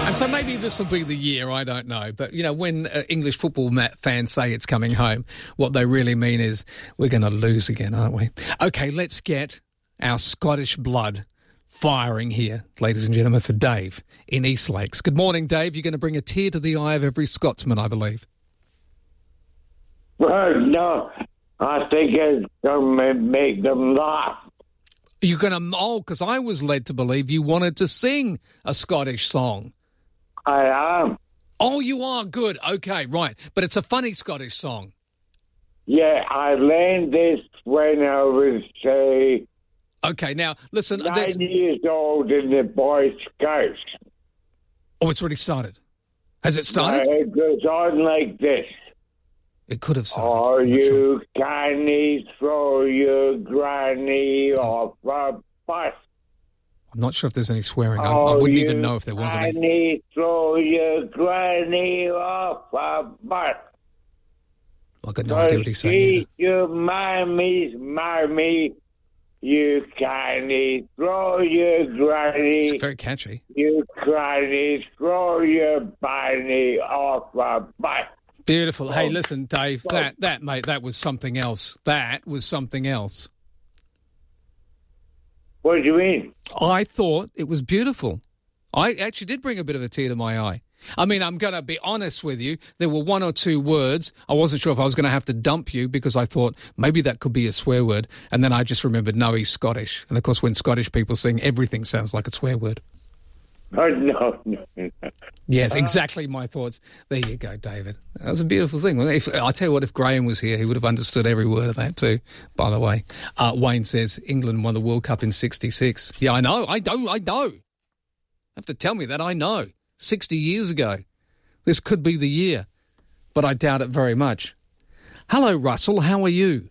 And so maybe this will be the year, I don't know. But, you know, when English football fans say it's coming home, what they really mean is we're going to lose again, aren't we? OK, let's get our Scottish blood firing here, ladies and gentlemen, for Dave in East Lakes. Good morning, Dave. You're going to bring a tear to the eye of every Scotsman, I believe. Well, no, I think it's going to make them laugh. You're going to... Oh, because I was led to believe you wanted to sing a Scottish song. I am. Oh, you are? Good. Okay, right. But it's a funny Scottish song. Yeah, I learned this when I was, okay, now, listen... 9 years old in the Boy Scouts. Oh, it's already started. Has it started? It goes on like this. It could have started. Oh, you can't throw your granny off a bus. I'm not sure if there's any swearing. I wouldn't even know if there was any. You can't throw your granny off a bus. I've got no idea what he's saying. Your mommy's mommy. You can't throw your granny. It's very catchy. You can't throw your bunny off a bus. Beautiful. Hey, listen, Dave, that, mate, that was something else. That was something else. What do you mean? I thought it was beautiful. I actually did bring a bit of a tear to my eye. I mean, I'm going to be honest with you. There were one or two words. I wasn't sure if I was going to have to dump you because I thought maybe that could be a swear word. And then I just remembered, no, he's Scottish. And, of course, when Scottish people sing, everything sounds like a swear word. Oh, no. Yes, exactly my thoughts. There you go, David. That was a beautiful thing. I tell you what, if Graham was here, he would have understood every word of that too, by the way. Wayne says England won the World Cup in 1966. Yeah, I know. I know. You have to tell me that. I know. 60 years ago. This could be the year, but I doubt it very much. Hello, Russell. How are you?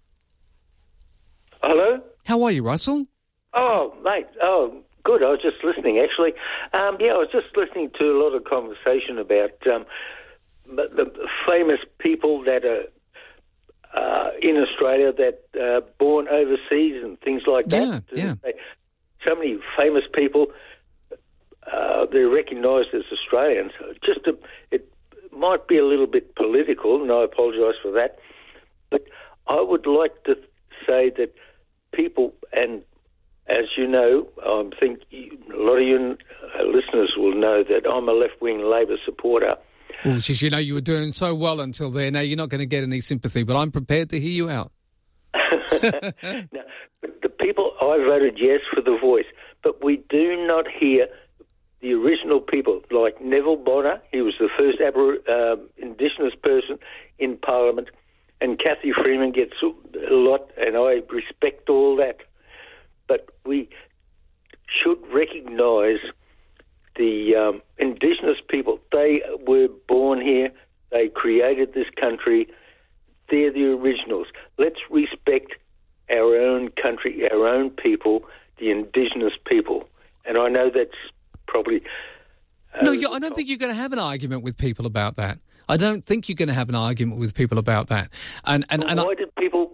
Hello? How are you, Russell? Oh, mate. Oh, good. I was just listening, actually. I was just listening to a lot of conversation about the famous people that are in Australia that are born overseas and things like that. Yeah. So many famous people, they're recognised as Australians. It might be a little bit political, and I apologise for that, but I would like to say that people, and as you know, I think a lot of you listeners will know that I'm a left-wing Labor supporter. Well, just, you know, you were doing so well until there. Now you're not going to get any sympathy, but I'm prepared to hear you out. No, but the people, I voted yes for the Voice, but we do not hear the original people, like Neville Bonner. He was the first Indigenous person in Parliament, and Cathy Freeman gets a lot, and I respect all that. But we should recognise the Indigenous people. They were born here. They created this country. They're the originals. Let's respect our own country, our own people, the Indigenous people. And I know that's probably... No, I don't think you're going to have an argument with people about that. I don't think you're going to have an argument with people about that. And why did people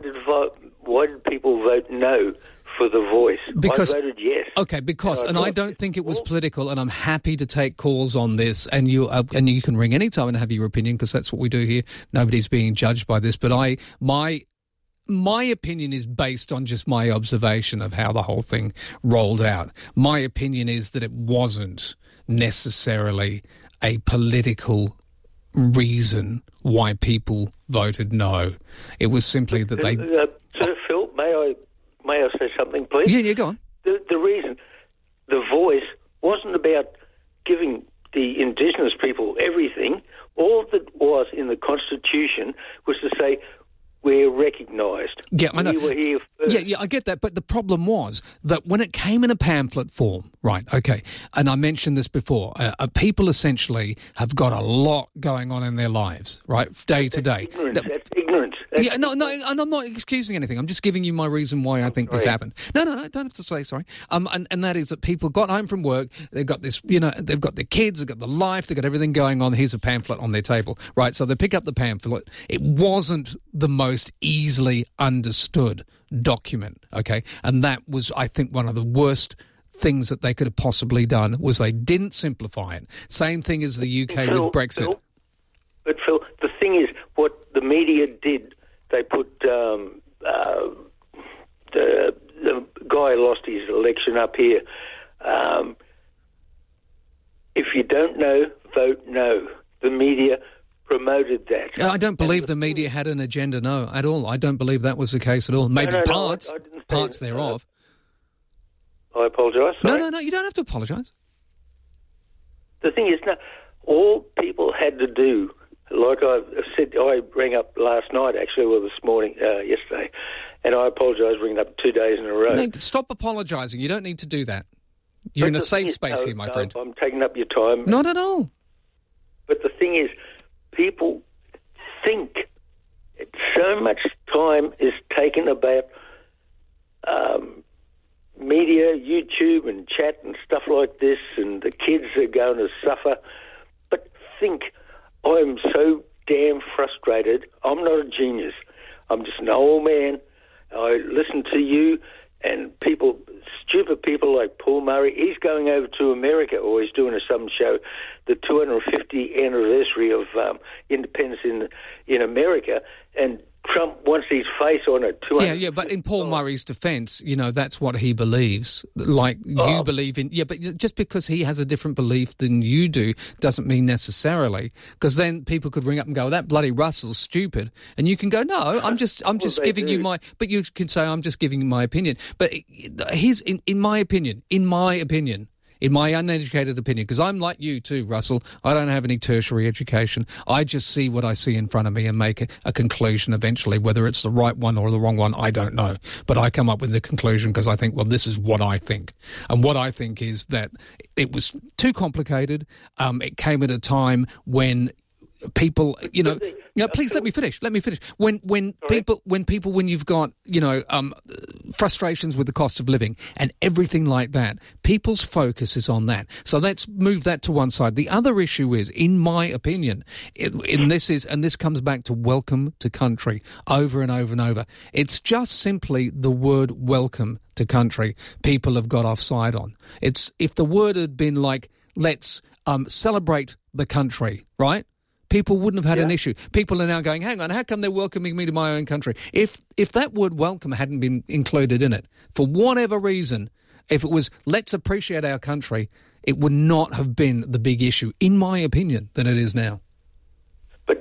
vote no for the Voice? Because, I voted yes. Okay, because, and I don't think it was political, and I'm happy to take calls on this, and you can ring any time and have your opinion, because that's what we do here. Nobody's being judged by this, but my opinion is based on just my observation of how the whole thing rolled out. My opinion is that it wasn't necessarily a political reason why people voted no. It was simply that they... Phil, may I say something, please? Yeah, go on. The reason the Voice wasn't about giving the Indigenous people everything. All that was in the Constitution was to say, we're recognised. Yeah, I know. We were here first. Yeah, I get that. But the problem was that when it came in a pamphlet form, right, okay, and I mentioned this before, people essentially have got a lot going on in their lives, right, day to day. That's ignorance. Yeah, no, and I'm not excusing anything. I'm just giving you my reason why I think this happened. No, don't have to say sorry. And that is that people got home from work, they've got this, they've got their kids, they've got the life, they've got everything going on. Here's a pamphlet on their table, right? So they pick up the pamphlet. It wasn't the most easily understood document, okay? And that was, I think, one of the worst things that they could have possibly done was they didn't simplify it. Same thing as the UK with Brexit. Phil, the thing is, what the media did, they put the guy lost his election up here. If you don't know, vote no. The media promoted that. I don't believe the media had an agenda, no, at all. I don't believe that was the case at all. Maybe parts thereof. I apologise. No, you don't have to apologise. The thing is, all people had to do, like I said, I rang up last night, actually, well, this morning, yesterday, and I apologise ringing up 2 days in a row. No, stop apologising. You don't need to do that. You're in a safe space here, my friend. I'm taking up your time. Not at all. But the thing is, people think so much time is taken about media, YouTube and chat and stuff like this, and the kids are going to suffer. But think, I'm so damn frustrated. I'm not a genius. I'm just an old man. I listen to you and people, stupid people like Paul Murray. He's going over to America, or he's doing some show, the 250th anniversary of independence in America, and Trump wants his face on it. Yeah, but in Paul Murray's defence, that's what he believes. Like you believe in... Yeah, but just because he has a different belief than you do doesn't mean necessarily, because then people could ring up and go, that bloody Russell's stupid. And you can go, no, I'm just giving you my... But you can say, I'm just giving you my opinion. But here's, in my opinion, in my uneducated opinion, because I'm like you too, Russell, I don't have any tertiary education. I just see what I see in front of me and make a conclusion eventually. Whether it's the right one or the wrong one, I don't know. But I come up with the conclusion because I think, well, this is what I think. And what I think is that it was too complicated. It came at a time when people, please let me finish. When you've got, frustrations with the cost of living and everything like that, people's focus is on that. So let's move that to one side. The other issue is, in my opinion, and this comes back to welcome to country over and over and over. It's just simply the word welcome to country people have got offside on. It's, if the word had been like, let's celebrate the country, right? People wouldn't have had an issue. People are now going, hang on, how come they're welcoming me to my own country? If that word welcome hadn't been included in it, for whatever reason, if it was let's appreciate our country, it would not have been the big issue, in my opinion, than it is now. But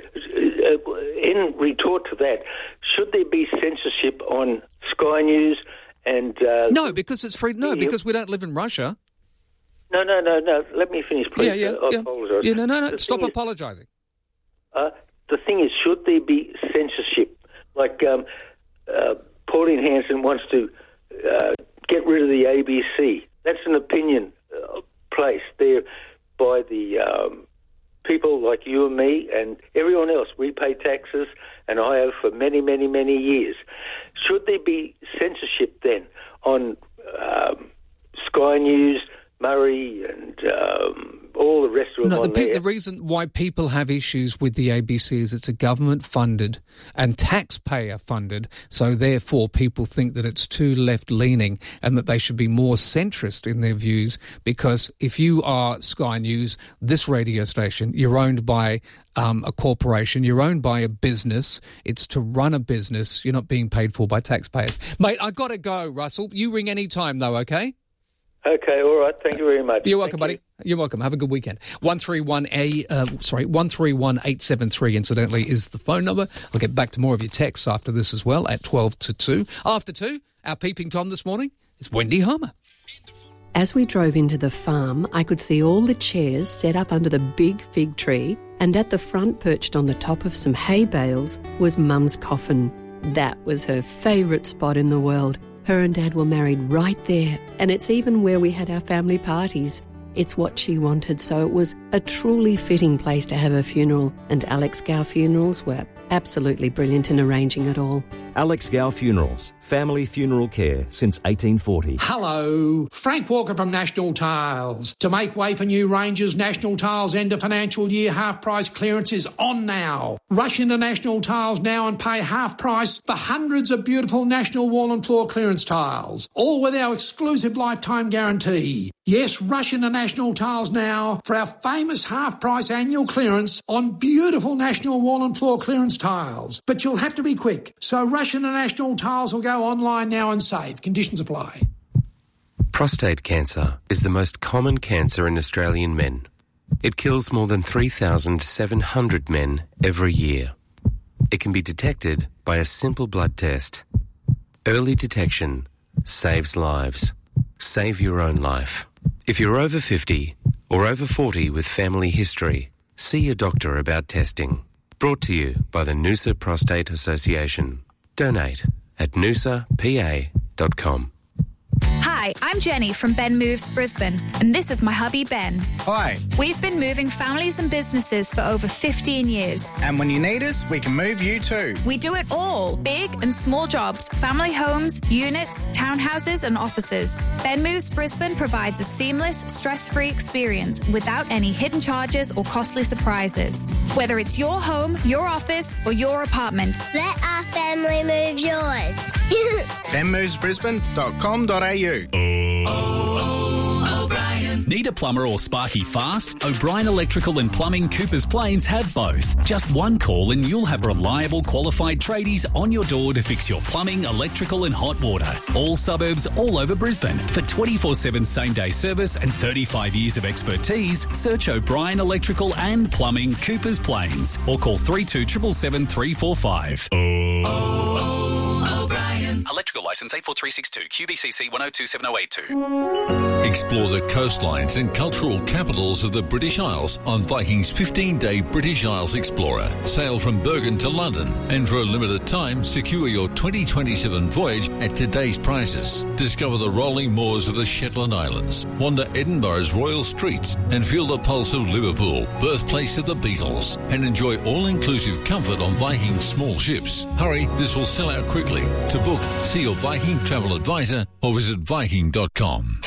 in retort to that, should there be censorship on Sky News and... no, because it's free. No, because we don't live in Russia. No. Let me finish, please. I apologise. Yeah, no. Stop apologising. The thing is, should there be censorship? Like Pauline Hanson wants to get rid of the ABC. That's an opinion placed there by the people like you and me and everyone else. We pay taxes, and I have for many, many, many years. Should there be censorship then on Sky News, Murray, and all the rest of them on there? The reason why people have issues with the ABC is it's a government-funded and taxpayer-funded, so therefore people think that it's too left-leaning and that they should be more centrist in their views, because if you are Sky News, this radio station, you're owned by a corporation, you're owned by a business, it's to run a business, you're not being paid for by taxpayers. Mate, I've got to go, Russell. You ring any time, though, okay? Okay, all right. Thank you very much. You're welcome, buddy. You're welcome. Have a good weekend. 131873, incidentally, is the phone number. I'll get back to more of your texts after this as well at 12 to 2. After 2, our peeping Tom this morning is Wendy Homer. As we drove into the farm, I could see all the chairs set up under the big fig tree, and at the front, perched on the top of some hay bales, was Mum's coffin. That was her favourite spot in the world. Her and Dad were married right there, and it's even where we had our family parties. It's what she wanted, so it was a truly fitting place to have her funeral, and Alex Gow Funerals were absolutely brilliant in arranging it all. Alex Gow Funerals, family funeral care since 1840. Hello, Frank Walker from National Tiles. To make way for new ranges, National Tiles end of financial year half price clearance is on now. Rush into National Tiles now and pay half price for hundreds of beautiful National wall and floor clearance tiles, all with our exclusive lifetime guarantee. Yes, rush into National Tiles now for our famous half price annual clearance on beautiful National wall and floor clearance tiles. But you'll have to be quick, so rush into National Tiles or go online now and save. Conditions apply. Prostate cancer is the most common cancer in Australian men. It kills more than 3,700 men every year. It can be detected by a simple blood test. Early detection saves lives. Save your own life. If you're over 50 or over 40 with family history, see your doctor about testing. Brought to you by the Noosa Prostate Association. Donate at noosapa.com. Hi, I'm Jenny from Ben Moves Brisbane, and this is my hubby Ben. Hi. We've been moving families and businesses for over 15 years. And when you need us, we can move you too. We do it all, big and small jobs, family homes, units, townhouses and offices. Ben Moves Brisbane provides a seamless, stress-free experience without any hidden charges or costly surprises. Whether it's your home, your office or your apartment. Let our family move yours. benmovesbrisbane.com.au. Need a plumber or sparky fast? O'Brien Electrical and Plumbing Coopers Plains have both. Just one call and you'll have reliable, qualified tradies on your door to fix your plumbing, electrical and hot water. All suburbs, all over Brisbane. For 24/7 same-day service and 35 years of expertise, search O'Brien Electrical and Plumbing Coopers Plains or call 3277 345. O'Brien. Electrical licence 84362 QBCC 1027082. Explore the coastlines and cultural capitals of the British Isles on Viking's 15-day British Isles Explorer. Sail from Bergen to London, and for a limited time, secure your 2027 voyage at today's prices. Discover the rolling moors of the Shetland Islands, wander Edinburgh's royal streets, and feel the pulse of Liverpool, birthplace of the Beatles, and enjoy all-inclusive comfort on Viking's small ships. Hurry, this will sell out quickly. To book, see your Viking travel advisor or visit Viking.com.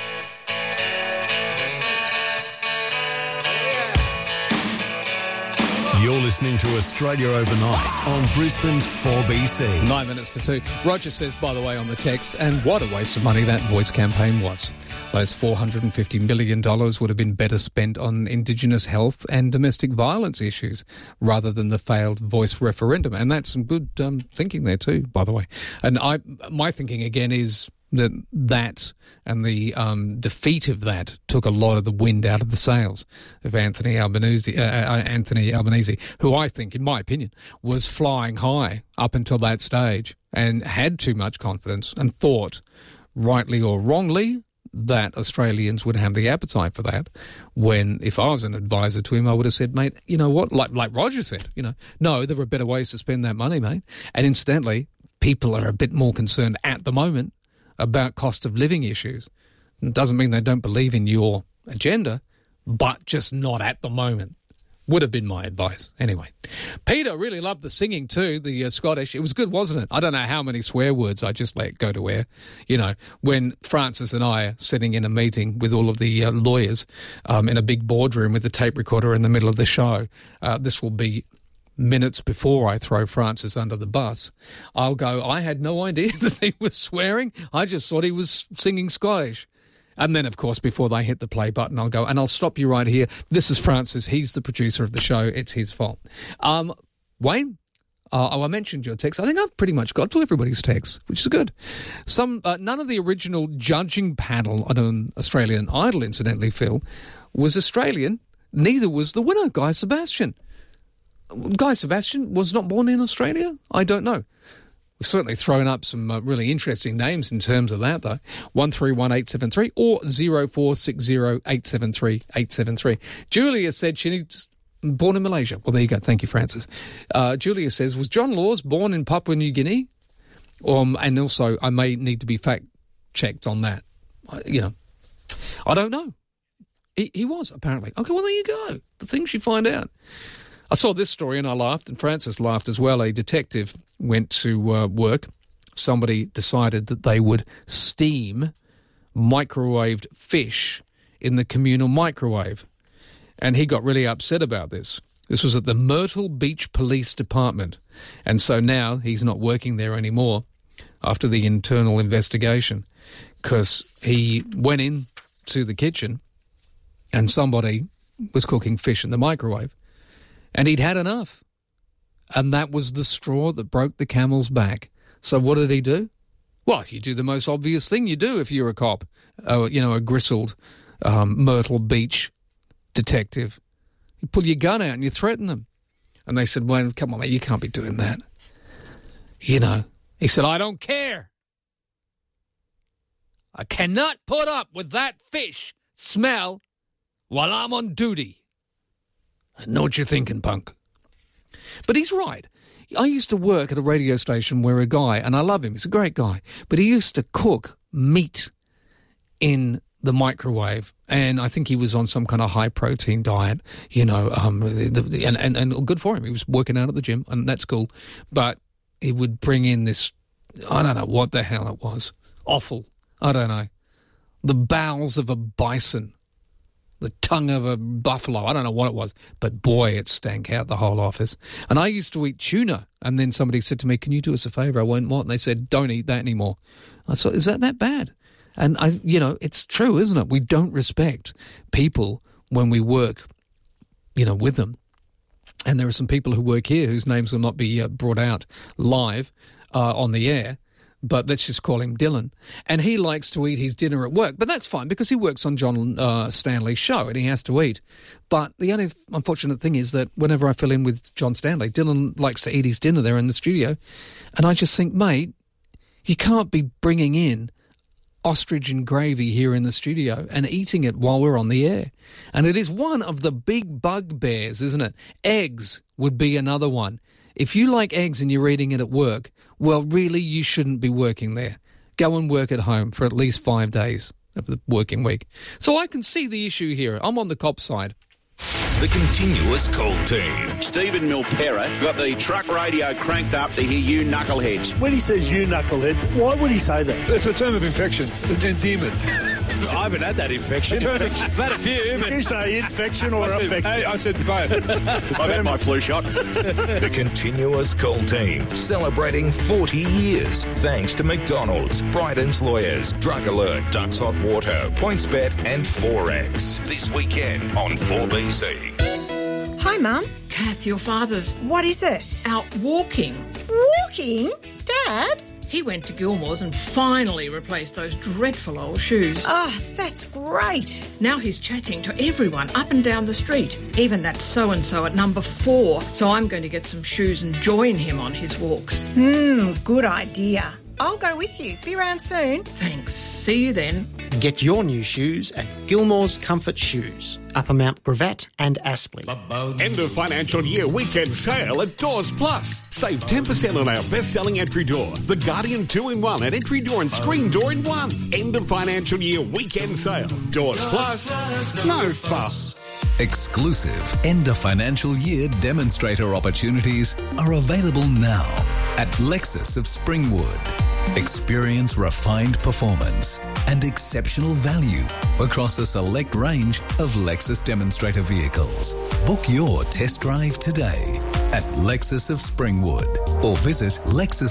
You're listening to Australia Overnight on Brisbane's 4BC. 9 minutes to 2. Roger says, by the way, on the text, and what a waste of money that voice campaign was. Those $450 million would have been better spent on Indigenous health and domestic violence issues rather than the failed voice referendum. And that's some good thinking there too, by the way. And my thinking again is that and the defeat of that took a lot of the wind out of the sails of Anthony Albanese, who I think, in my opinion, was flying high up until that stage and had too much confidence and thought, rightly or wrongly, that Australians would have the appetite for that, when if I was an advisor to him, I would have said, mate, you know what, like Roger said, no, there are better ways to spend that money, mate. And incidentally, people are a bit more concerned at the moment about cost of living issues. It doesn't mean they don't believe in your agenda, but just not at the moment. Would have been my advice. Anyway, Peter really loved the singing too, the Scottish. It was good, wasn't it? I don't know how many swear words I just let go to air. When Francis and I are sitting in a meeting with all of the lawyers in a big boardroom with the tape recorder in the middle of the show, this will be minutes before I throw Francis under the bus, I'll go, I had no idea that he was swearing. I just thought he was singing Scottish. And then, of course, before they hit the play button, I'll go, and I'll stop you right here. This is Francis. He's the producer of the show. It's his fault. Wayne, I mentioned your text. I think I've pretty much got to everybody's text, which is good. None of the original judging panel on an Australian Idol, incidentally, Phil, was Australian. Neither was the winner, Guy Sebastian. Guy Sebastian was not born in Australia? I don't know. We've certainly thrown up some really interesting names in terms of that, though. 131873 or 0460873873. Julia said she's born in Malaysia. Well, there you go. Thank you, Francis. Julia says, was John Laws born in Papua New Guinea? And also, I may need to be fact-checked on that. I don't know. He was, apparently. Okay, well, there you go. The things you find out. I saw this story and I laughed, and Francis laughed as well. A detective went to work somebody decided that they would steam microwaved fish in the communal microwave. And he got really upset about this. This was at the Myrtle Beach Police Department. And so now he's not working there anymore after the internal investigation, because he went into the kitchen and somebody was cooking fish in the microwave. And he'd had enough. And that was the straw that broke the camel's back. So what did he do? Well, you do the most obvious thing you do if you're a cop, a gristled Myrtle Beach detective. You pull your gun out and you threaten them. And they said, well, come on, mate, you can't be doing that. He said, I don't care. I cannot put up with that fish smell while I'm on duty. I know what you're thinking, punk. But he's right. I used to work at a radio station where a guy, and I love him, he's a great guy, but he used to cook meat in the microwave, and I think he was on some kind of high-protein diet, and good for him. He was working out at the gym, and that's cool. But he would bring in this, I don't know what the hell it was, offal, I don't know, the bowels of a bison, the tongue of a buffalo, I don't know what it was, but boy, it stank out the whole office. And I used to eat tuna, and then somebody said to me, can you do us a favour? I went, what? And they said, don't eat that anymore. I thought, is that bad? And, it's true, isn't it? We don't respect people when we work, with them. And there are some people who work here whose names will not be brought out live on the air, but let's just call him Dylan. And he likes to eat his dinner at work, but that's fine because he works on John Stanley's show and he has to eat. But the only unfortunate thing is that whenever I fill in with John Stanley, Dylan likes to eat his dinner there in the studio. And I just think, mate, you can't be bringing in ostrich and gravy here in the studio and eating it while we're on the air. And it is one of the big bugbears, isn't it? Eggs would be another one. If you like eggs and you're eating it at work, well, really, you shouldn't be working there. Go and work at home for at least 5 days of the working week. So I can see the issue here. I'm on the cop side. The continuous call team. Stephen Milpera got the truck radio cranked up to hear you knuckleheads. When he says you knuckleheads, why would he say that? It's a term of infection, endearment. I haven't had that infection. I've had a few. Did you say infection or affection? I said both. I've had my flu shot. The continuous call team, celebrating 40 years. Thanks to McDonald's, Bryden's Lawyers, Drug Alert, Ducks Hot Water, PointsBet and Forex. This weekend on 4BC. Hi, Mum. Kath, your father's... What is it? Out walking. Walking? Dad? He went to Gilmore's and finally replaced those dreadful old shoes. Oh, that's great. Now he's chatting to everyone up and down the street, even that so-and-so at number 4. So I'm going to get some shoes and join him on his walks. Good idea. I'll go with you. Be round soon. Thanks. See you then. Get your new shoes at Gilmore's Comfort Shoes, Upper Mount Gravatt and Aspley. End of financial year weekend sale at Doors Plus. Save 10% on our best-selling entry door, the Guardian 2-in-1 and entry door and screen door in one. End of financial year weekend sale. Doors Plus. No fuss. Exclusive end of financial year demonstrator opportunities are available now at Lexus of Springwood. Experience refined performance and exceptional value across a select range of Lexus demonstrator vehicles. Book your test drive today at Lexus of Springwood or visit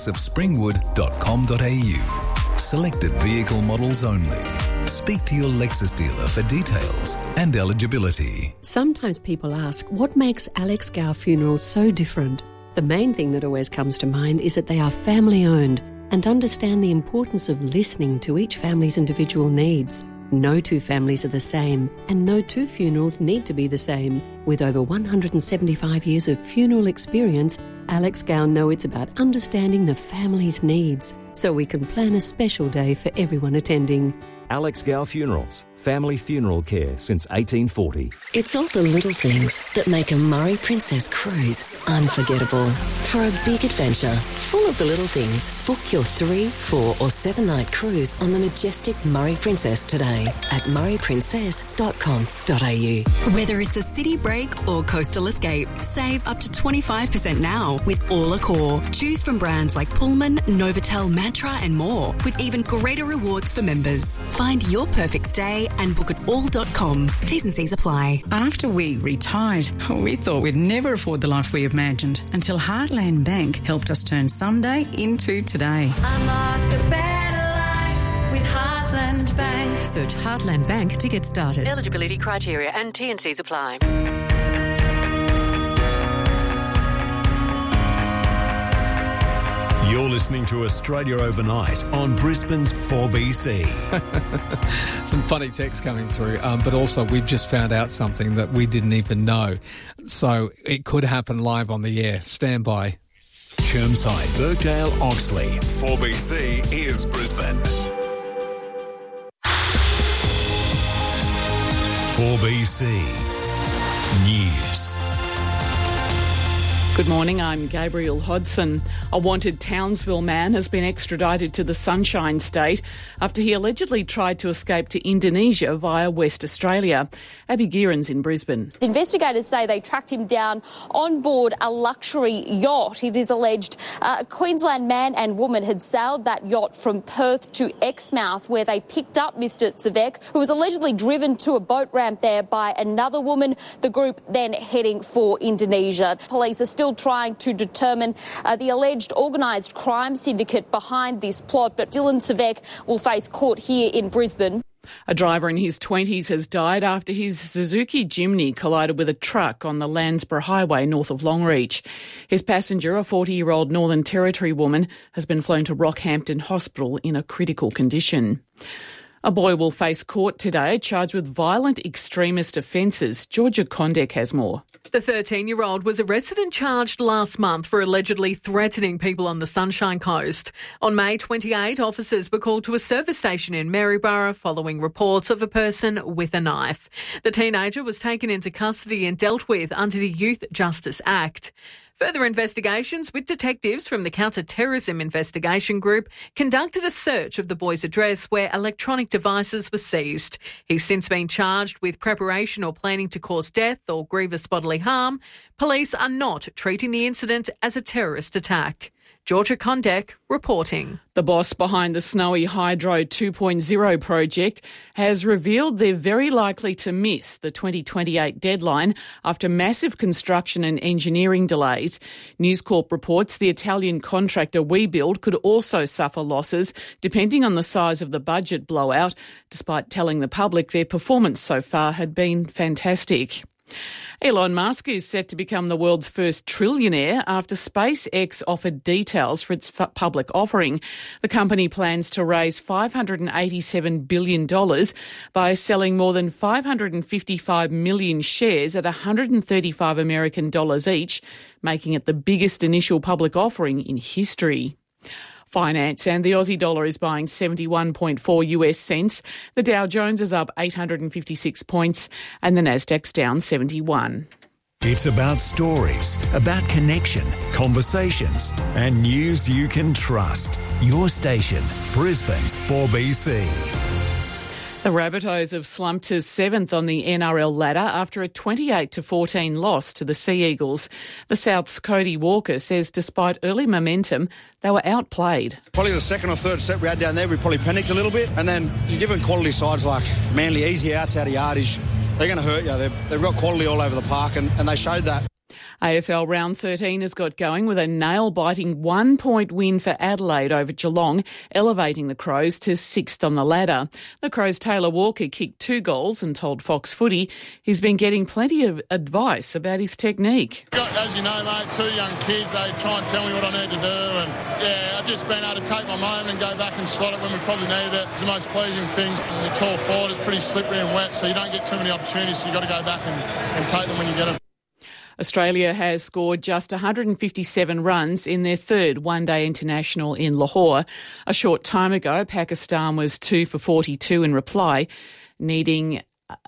lexusofspringwood.com.au. Selected vehicle models only. Speak to your Lexus dealer for details and eligibility. Sometimes people ask, what makes Alex Gow Funerals so different? The main thing that always comes to mind is that they are family-owned and understand the importance of listening to each family's individual needs. No two families are the same, and no two funerals need to be the same. With over 175 years of funeral experience, Alex Gow knows it's about understanding the family's needs, so we can plan a special day for everyone attending. Alex Gow Funerals, Family funeral care since 1840. It's all the little things that make a Murray Princess cruise unforgettable. For a big adventure, full of the little things, book your 3, 4 or 7-night cruise on the majestic Murray Princess today at murrayprincess.com.au. Whether it's a city break or coastal escape, save up to 25% now with All Accor. Choose from brands like Pullman, Novotel, Mantra and more, with even greater rewards for members. Find your perfect stay and book at all.com. T's and C's apply. After we retired, we thought we'd never afford the life we imagined until Heartland Bank helped us turn Sunday into today. Unlock the better life with Heartland Bank. Search Heartland Bank to get started. Eligibility criteria and T&Cs apply. You're listening to Australia Overnight on Brisbane's 4BC. Some funny text coming through, but also we've just found out something that we didn't even know. So it could happen live on the air. Stand by. Chermside, Birkdale, Oxley. 4BC is Brisbane. 4BC News. Good morning, I'm Gabriel Hodson. A wanted Townsville man has been extradited to the Sunshine State after he allegedly tried to escape to Indonesia via West Australia. Abby Gearan's in Brisbane. Investigators say they tracked him down on board a luxury yacht. It is alleged a Queensland man and woman had sailed that yacht from Perth to Exmouth, where they picked up Mr Tsevek, who was allegedly driven to a boat ramp there by another woman, the group then heading for Indonesia. Police are still trying to determine the alleged organised crime syndicate behind this plot, but Dylan Tsevek will face court here in Brisbane. A driver in his 20s has died after his Suzuki Jimny collided with a truck on the Landsborough Highway north of Longreach. His passenger, a 40-year-old Northern Territory woman, has been flown to Rockhampton Hospital in a critical condition. A boy will face court today charged with violent extremist offences. Georgia Condek has more. The 13-year-old was arrested and charged last month for allegedly threatening people on the Sunshine Coast. On May 28, officers were called to a service station in Maryborough following reports of a person with a knife. The teenager was taken into custody and dealt with under the Youth Justice Act. Further investigations with detectives from the Counter-Terrorism Investigation Group conducted a search of the boy's address where electronic devices were seized. He's since been charged with preparation or planning to cause death or grievous bodily harm. Police are not treating the incident as a terrorist attack. Georgia Condek reporting. The boss behind the Snowy Hydro 2.0 project has revealed they're very likely to miss the 2028 deadline after massive construction and engineering delays. News Corp reports the Italian contractor WeBuild could also suffer losses depending on the size of the budget blowout, despite telling the public their performance so far had been fantastic. Elon Musk is set to become the world's first trillionaire after SpaceX offered details for its public offering. The company plans to raise $587 billion by selling more than 555 million shares at $135 American each, making it the biggest initial public offering in history. Finance and the Aussie dollar is buying 71.4 US cents. The Dow Jones is up 856 points and the Nasdaq's down 71. It's about stories, about connection, conversations and news you can trust. Your station, Brisbane's 4BC. The Rabbitohs have slumped to 7th on the NRL ladder after a 28-14 loss to the Sea Eagles. The South's Cody Walker says despite early momentum, they were outplayed. Probably the second or third set we had down there, we probably panicked a little bit. And then given quality sides like Manly, easy outs out of yardage, they're going to hurt you. They've got quality all over the park and they showed that. AFL Round 13 has got going with a nail-biting 1-point win for Adelaide over Geelong, elevating the Crows to 6th on the ladder. The Crows' Taylor Walker kicked 2 goals and told Fox Footy he's been getting plenty of advice about his technique. As you know, mate, 2 young kids, they try and tell me what I need to do. And, I've just been able to take my moment and go back and slot it when we probably needed it. It's the most pleasing thing. This is a tall forward, it's pretty slippery and wet, so you don't get too many opportunities, so you've got to go back and take them when you get them. Australia has scored just 157 runs in their third one-day international in Lahore. A short time ago, Pakistan was 2 for 42 in reply. needing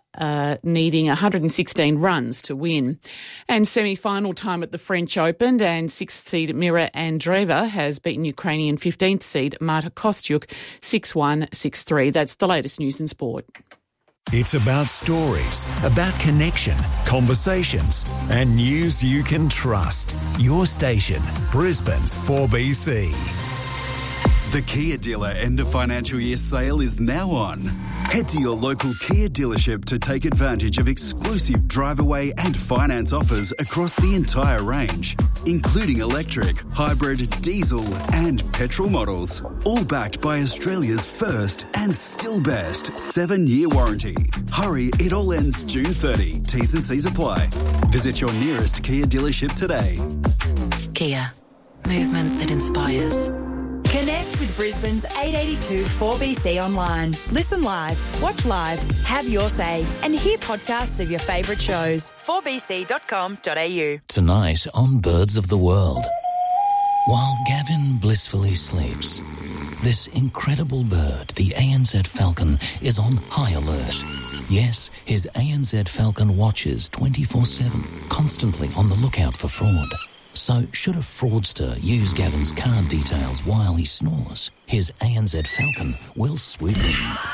116 runs to win. And semi-final time at the French Open, and 6th seed Mira Andreeva has beaten Ukrainian 15th seed Marta Kostyuk 6-1, 6-3. That's the latest news in sport. It's about stories, about connection, conversations, and news you can trust. Your station, Brisbane's 4BC. The Kia dealer end of financial year sale is now on. Head to your local Kia dealership to take advantage of exclusive drive-away and finance offers across the entire range, including electric, hybrid, diesel and petrol models, all backed by Australia's first and still best 7-year warranty. Hurry, it all ends June 30. T's and C's apply. Visit your nearest Kia dealership today. Kia. Movement that inspires. Connect with Brisbane's 882 4BC online. Listen live, watch live, have your say, and hear podcasts of your favourite shows. 4bc.com.au. Tonight on Birds of the World. While Gavin blissfully sleeps, this incredible bird, the ANZ falcon, is on high alert. Yes, his ANZ falcon watches 24/7, constantly on the lookout for fraud. So, should a fraudster use Gavin's card details while he snores, his ANZ Falcon will swoop in.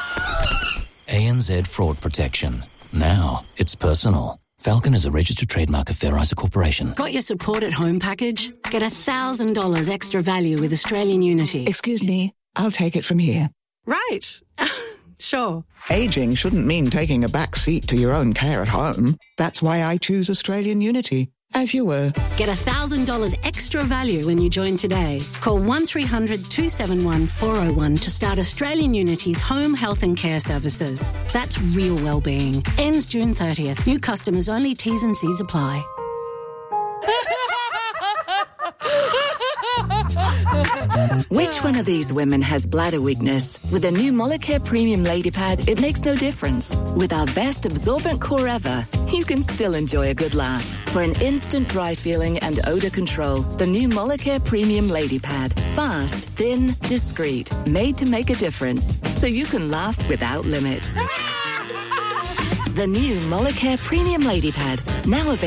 ANZ Fraud Protection. Now it's personal. Falcon is a registered trademark of Fair Isa Corporation. Got your support at home package? Get $1,000 extra value with Australian Unity. Excuse me, I'll take it from here. Right. Sure. Ageing shouldn't mean taking a back seat to your own care at home. That's why I choose Australian Unity. As you were. Get $1,000 extra value when you join today. Call 1300 271 401 to start Australian Unity's home health and care services. That's real wellbeing. Ends June 30th. New customers only. T's and C's apply. Which one of these women has bladder weakness? With a new Molicare Premium Lady Pad, it makes no difference. With our best absorbent core ever, you can still enjoy a good laugh. For an instant dry feeling and odour control, the new Molicare Premium Lady Pad. Fast, thin, discreet, made to make a difference. So you can laugh without limits. The new Molicare Premium Lady Pad, now available.